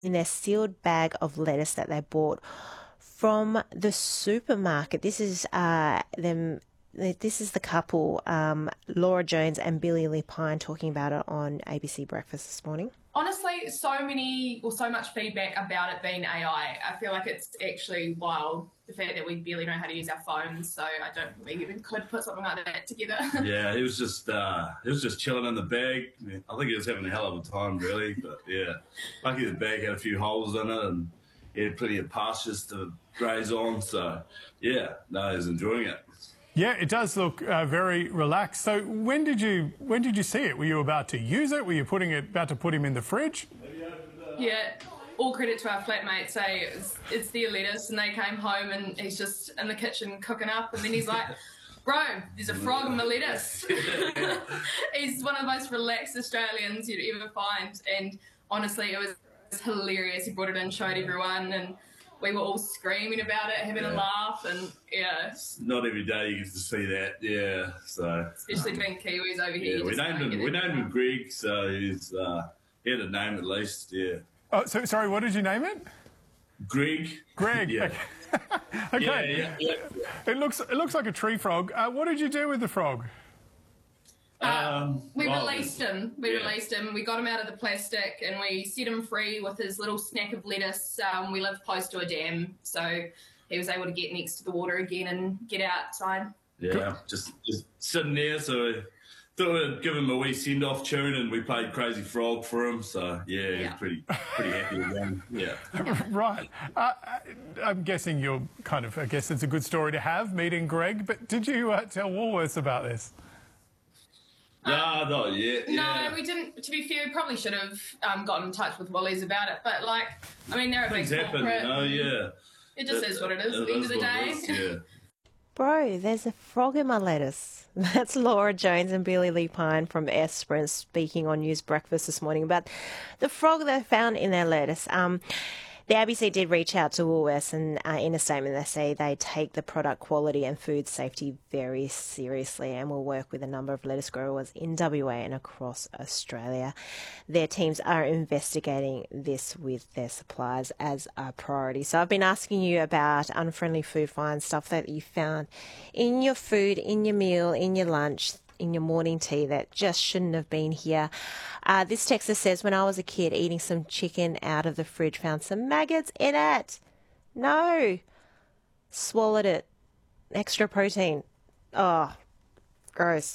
in their sealed bag of lettuce that they bought from the supermarket. This is them. This is the couple, Laura Jones and Billy Lee Pine, talking about it on ABC Breakfast this morning. Honestly, so much feedback about it being AI. I feel like it's actually wild, the fact that we barely know how to use our phones, so I don't think we even could put something like that together. Yeah, he was just chilling in the bag. I think he was having a hell of a time, really. But yeah, lucky the bag had a few holes in it and he had plenty of pastures to graze on. So yeah, no, he was enjoying it. Yeah, it does look very relaxed. So when did you see it? Were you about to use it? Were you about to put him in the fridge? Yeah, all credit to our flatmate. So it's their lettuce, and they came home and he's just in the kitchen cooking up, and then he's like, "Bro, there's a frog in my lettuce." He's one of the most relaxed Australians you'd ever find, and honestly, it was hilarious. He brought it in, showed everyone, and we were all screaming about it, having a laugh, and yeah. Not every day you get to see that, yeah. So especially being Kiwis over here. Yeah, we named him Greg, so he had a name at least, yeah. Oh, so sorry, what did you name it? Greg. Greg. Yeah. Okay. Yeah. It looks like a tree frog. What did you do with the frog? We released him. We got him out of the plastic and we set him free with his little snack of lettuce. We live close to a dam, so he was able to get next to the water again and get outside. Yeah, just sitting there. So we thought we'd give him a wee send-off tune, and we played Crazy Frog for him. So yeah, he's pretty happy with him. Yeah. Right. I'm guessing you're I guess it's a good story to have, meeting Greg. But did you tell Woolworths about this? No, not yet. No, we didn't. To be fair, we probably should have gotten in touch with Woolies about it. But they're a big corporate. It just is what it is at the end of the day. Yeah. Bro, there's a frog in my lettuce. That's Laura Jones and Billy Lee Pine from Esperance speaking on News Breakfast this morning about the frog they found in their lettuce. The ABC did reach out to Woolworths, and in a statement they say they take the product quality and food safety very seriously and will work with a number of lettuce growers in WA and across Australia. Their teams are investigating this with their suppliers as a priority. So I've been asking you about unfriendly food finds, stuff that you found in your food, in your meal, in your lunch, in your morning tea that just shouldn't have been here. This texter says, when I was a kid eating some chicken out of the fridge, found some maggots in it. No. Swallowed it. Extra protein. Oh, gross.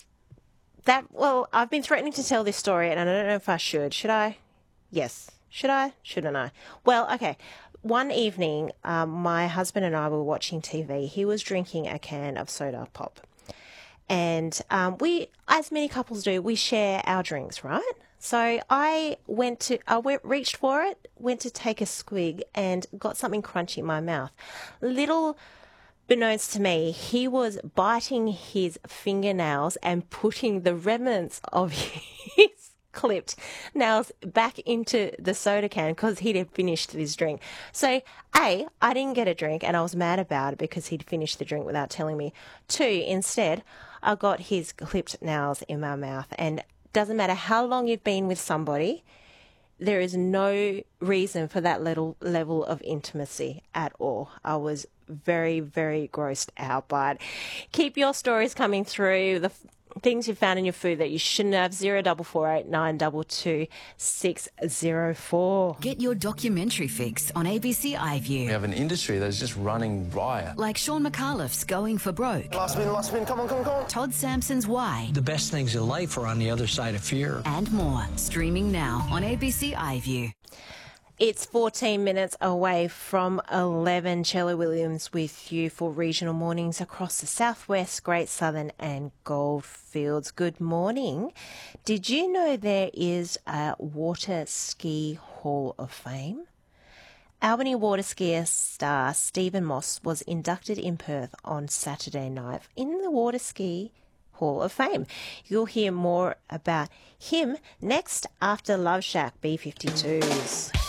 I've been threatening to tell this story and I don't know if I should. Should I? Yes. Should I? Shouldn't I? Well, okay. One evening, my husband and I were watching TV. He was drinking a can of soda pop. And we, as many couples do, we share our drinks, right? So I reached for it, went to take a swig and got something crunchy in my mouth. Little beknownst to me, he was biting his fingernails and putting the remnants of his clipped nails back into the soda can because he'd have finished his drink. So, A, I didn't get a drink and I was mad about it because he'd finished the drink without telling me. 2, instead, I got his clipped nails in my mouth. And doesn't matter how long you've been with somebody, there is no reason for that little level of intimacy at all. I was very, very grossed out by it. Keep your stories coming through. The things you found in your food that you shouldn't have. 0448 922 604. Get your documentary fix on ABC iView. We have an industry that's just running riot. Like Sean McAuliffe's Going for Broke. Last spin, come on. Todd Sampson's Why. The best things in life are on the other side of fear. And more. Streaming now on ABC iView. It's 14 minutes away from 11. Shelley Williams with you for regional mornings across the southwest, Great Southern and Goldfields. Good morning. Did you know there is a water ski hall of fame? Albany water skier star Stephen Moss was inducted in Perth on Saturday night in the Water Ski Hall of Fame. You'll hear more about him next after Love Shack B52s.